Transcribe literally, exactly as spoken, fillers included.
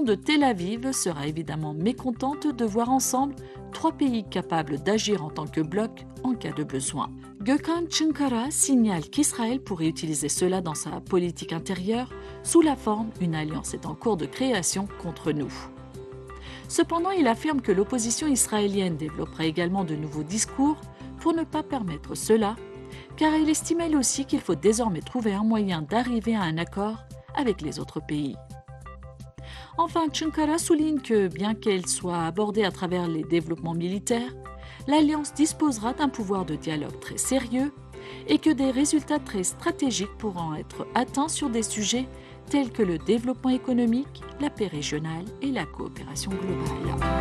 de Tel Aviv sera évidemment mécontente de voir ensemble trois pays capables d'agir en tant que bloc en cas de besoin. Gökhan Çınkara signale qu'Israël pourrait utiliser cela dans sa politique intérieure sous la forme « une alliance est en cours de création contre nous ». Cependant, il affirme que l'opposition israélienne développerait également de nouveaux discours pour ne pas permettre cela, car il estime elle aussi qu'il faut désormais trouver un moyen d'arriver à un accord avec les autres pays. Enfin, Çınkara souligne que, bien qu'elle soit abordée à travers les développements militaires, l'Alliance disposera d'un pouvoir de dialogue très sérieux et que des résultats très stratégiques pourront être atteints sur des sujets tels que le développement économique, la paix régionale et la coopération globale.